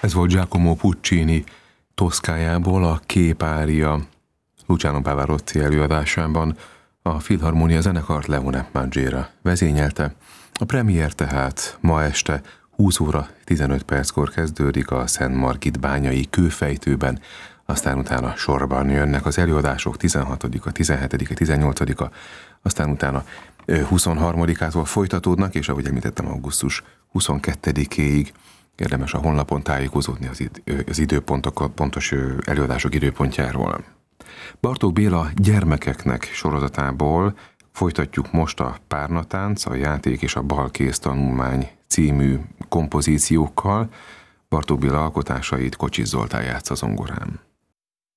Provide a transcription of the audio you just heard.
Ez volt Giacomo Puccini Toszkájából a Képária Luciano Pavarotti előadásában. A Filharmonia zenekart Leone Mangiera vezényelte. A premier tehát ma este 20 óra 15 perckor kezdődik a Szent Margit bányai kőfejtőben, aztán utána sorban jönnek az előadások 16-a, 17-e, 18-a, aztán utána 23-ától folytatódnak, és ahogy említettem, augusztus 22-éig érdemes a honlapon tájékozódni az időpontokat, pontos előadások időpontjáról. Bartók Béla gyermekeknek sorozatából folytatjuk most a Párnatánc, a Játék és a Balkész tanulmány című kompozíciókkal. Bartók Béla alkotásait Kocsis Zoltán játsza zongorán.